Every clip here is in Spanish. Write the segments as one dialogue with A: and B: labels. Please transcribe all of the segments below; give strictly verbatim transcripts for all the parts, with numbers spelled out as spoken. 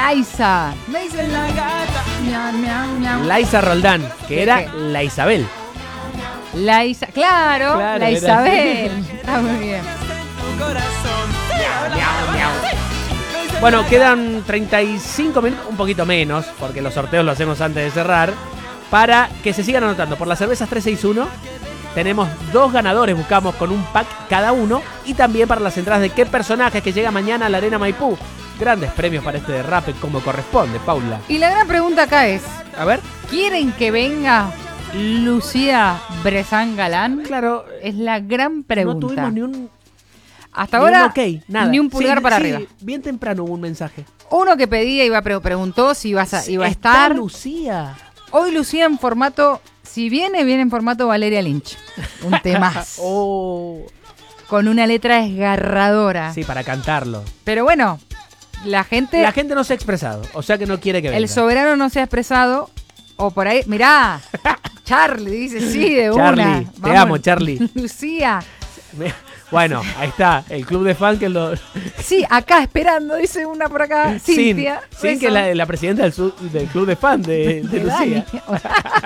A: Laisa. Me dicen la gata. Miau, miau, miau.
B: Laisa Roldán, que
A: ¿Qué,
B: era
A: qué?
B: la Isabel.
A: La Isa, claro,
B: Claro,
A: la
B: era
A: Isabel.
B: así.
A: Está muy bien.
B: Bueno, quedan treinta y cinco minutos, un poquito menos, porque los sorteos los hacemos antes de cerrar, para que se sigan anotando. Por las cervezas tres seis uno tenemos dos ganadores, buscamos con un pack cada uno, y también para las entradas de qué personajes que llega mañana a la Arena Maipú. Grandes premios para este derrape como corresponde, Paula.
A: Y la gran pregunta acá es,
B: A ver.
A: ¿quieren que venga Lucía Brezán Galán?
B: Claro,
A: Es la gran pregunta.
B: no tuvimos ni un,
A: Hasta
B: ni
A: ahora,
B: un ok, nada.
A: ni un pulgar
B: Sí,
A: para
B: sí,
A: arriba.
B: Bien temprano hubo un mensaje.
A: Uno que pedía iba pre- preguntó si iba a, iba a
B: Está
A: estar.
B: Lucía.
A: Hoy Lucía en formato, si viene, viene en formato Valeria Lynch. Un temazo.
B: Oh.
A: Con una letra desgarradora.
B: Sí, para cantarlo.
A: Pero bueno, la gente,
B: La gente no se ha expresado, o sea que no quiere que venga.
A: el soberano no se ha expresado. O por ahí, mirá, Charlie dice sí de
B: Charlie,
A: una.
B: te
A: Vamos,
B: amo, Charlie.
A: Lucía.
B: Bueno, ahí está, el club de fans que lo...
A: Sí, acá esperando, dice una por acá.
B: Sin,
A: Cintia.
B: sin que la, la presidenta del, su- del club de fans de, de
A: De
B: Lucía.
A: Dani.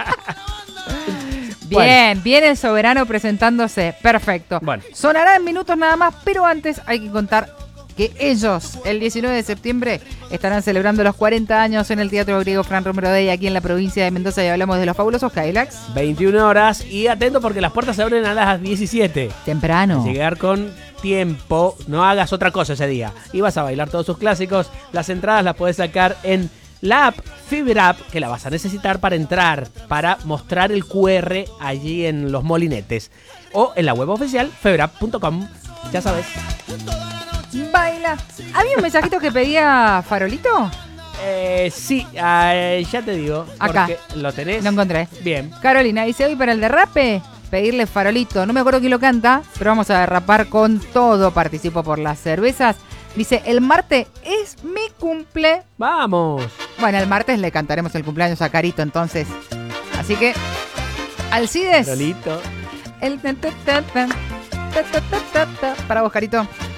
A: Bien, bien el soberano presentándose. Perfecto.
B: Bueno.
A: Sonará en minutos nada más, pero antes hay que contar que ellos, el diecinueve de septiembre, estarán celebrando los cuarenta años en el Teatro Griego Fran Romero Day, aquí en la provincia de Mendoza, y hablamos de los fabulosos Cadillacs.
B: veintiuna horas y atento porque las puertas se abren a las diecisiete.
A: Temprano.
B: Llegar con tiempo, no hagas otra cosa ese día. Y vas a bailar todos sus clásicos. Las entradas las puedes sacar en la app Fever App, que la vas a necesitar para entrar, para mostrar el cu erre allí en los molinetes. O en la web oficial, fever app punto com. Ya sabes.
A: Baila. ¿Había un mensajito que pedía Farolito?
B: Eh, sí, eh, ya te digo.
A: Acá.
B: Porque lo tenés.
A: Lo encontré.
B: Bien.
A: Carolina dice, hoy para el derrape, pedirle Farolito. No me acuerdo quién lo canta, pero vamos a derrapar con todo. Participo por las cervezas. Dice, el martes es mi cumple.
B: Vamos.
A: Bueno, el martes le cantaremos el cumpleaños a Carito, entonces. Así que, Alcides.
B: Lolito.
A: El tan, tan, tan, tan, ta, ta, ta, ta, ta. Para vos, Carito.